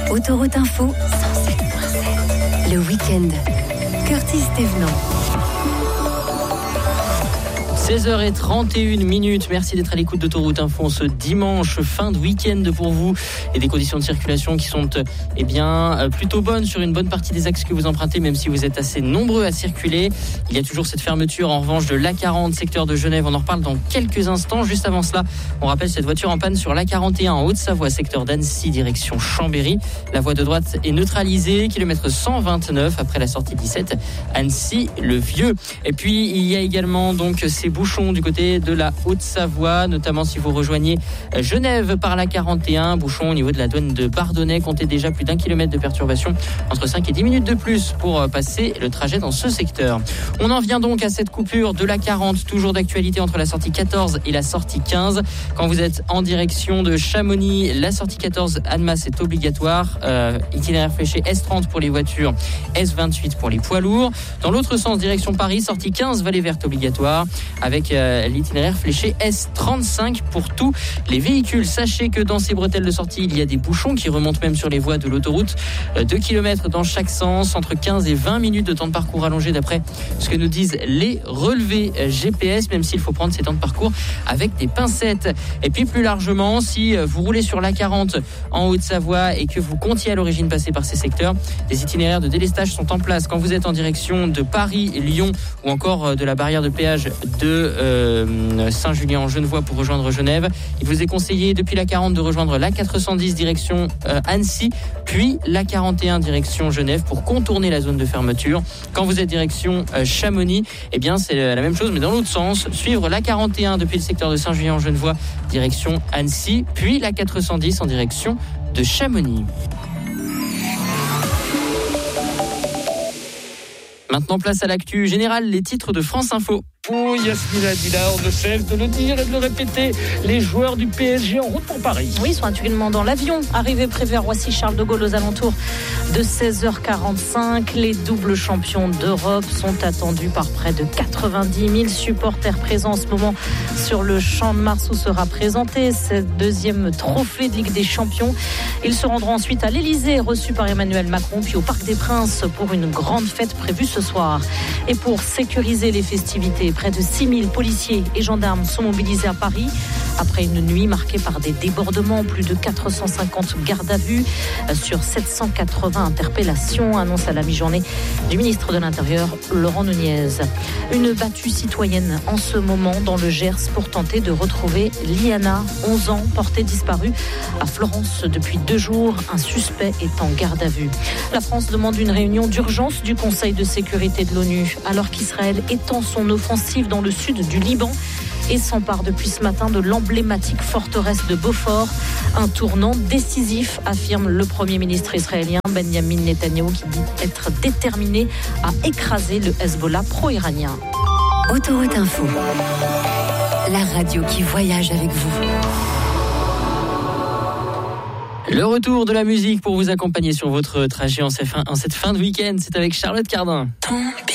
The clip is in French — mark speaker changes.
Speaker 1: Autoroute Info, 107.7. Le week-end. Curtis Thévenant.
Speaker 2: 16h31. Merci d'être à l'écoute d'Autoroute Info ce dimanche, fin de week-end pour vous, et des conditions de circulation qui sont plutôt bonnes sur une bonne partie des axes que vous empruntez, même si vous êtes assez nombreux à circuler. Il y a toujours cette fermeture en revanche de l'A40 secteur de Genève. On en reparle dans quelques instants. Juste avant cela, on rappelle cette voiture en panne sur l'A41 en Haute-Savoie, secteur d'Annecy, direction Chambéry. La voie de droite est neutralisée, kilomètre 129 après la sortie 17, Annecy-le-Vieux. Et puis il y a également donc ces bouchons du côté de la Haute-Savoie, notamment si vous rejoignez Genève par la 41, bouchon au niveau de la douane de Bardonnay, comptez déjà plus d'1 kilomètre de perturbation, entre 5 et 10 minutes de plus pour passer le trajet dans ce secteur. On en vient donc à cette coupure de la 40, toujours d'actualité entre la sortie 14 et la sortie 15. Quand vous êtes en direction de Chamonix, la sortie 14 Annemasse est obligatoire, itinéraire fléché S30 pour les voitures, S28 pour les poids lourds. Dans l'autre sens, direction Paris, sortie 15 Vallée Verte obligatoire, avec l'itinéraire fléché S35 pour tous les véhicules. Sachez que dans ces bretelles de sortie, il y a des bouchons qui remontent même sur les voies de l'autoroute. 2 km dans chaque sens, entre 15 et 20 minutes de temps de parcours allongé d'après ce que nous disent les relevés GPS, même s'il faut prendre ces temps de parcours avec des pincettes. Et puis plus largement, si vous roulez sur l'A40 en Haute-Savoie et que vous comptiez à l'origine passer par ces secteurs, des itinéraires de délestage sont en place. Quand vous êtes en direction de Paris, Lyon ou encore de la barrière de péage de Saint-Julien-en-Genevois pour rejoindre Genève, il vous est conseillé depuis la 40 de rejoindre la 410 direction Annecy, puis la 41 direction Genève pour contourner la zone de fermeture. Quand vous êtes direction Chamonix, eh bien c'est la même chose mais dans l'autre sens, suivre la 41 depuis le secteur de Saint-Julien-en-Genevois direction Annecy, puis la 410 en direction de Chamonix. Maintenant, place à l'actu générale, les titres de France Info.
Speaker 3: Oh, Yasmina Dina, on ne cesse de le dire et de le répéter, les joueurs du PSG en route pour Paris.
Speaker 4: Oui, ils sont actuellement dans l'avion. Arrivée prévue à Roissy-Charles de Gaulle aux alentours de 16h45. Les doubles champions d'Europe sont attendus par près de 90 000 supporters présents en ce moment sur le Champ de Mars où sera présenté cette deuxième trophée de Ligue des Champions. Ils se rendront ensuite à l'Elysée, reçus par Emmanuel Macron, puis au Parc des Princes pour une grande fête prévue ce soir. Et pour sécuriser les festivités, près de 6 000 policiers et gendarmes sont mobilisés à Paris. Après une nuit marquée par des débordements, plus de 450 gardes à vue sur 780 interpellations, annonce à la mi-journée du ministre de l'Intérieur, Laurent Nunez. Une battue citoyenne en ce moment dans le Gers pour tenter de retrouver Liana, 11 ans, portée disparue à Florence depuis 2 jours. Un suspect est en garde à vue. La France demande une réunion d'urgence du Conseil de sécurité de l'ONU, alors qu'Israël étend son offensive dans le sud du Liban et s'empare depuis ce matin de l'emblématique forteresse de Beaufort. Un tournant décisif, affirme le Premier ministre israélien Benjamin Netanyahou, qui dit être déterminé à écraser le Hezbollah pro-iranien.
Speaker 1: Autoroute Info, la radio qui voyage avec vous.
Speaker 2: Le retour de la musique pour vous accompagner sur votre trajet en cette fin de week-end, c'est avec Charlotte Cardin.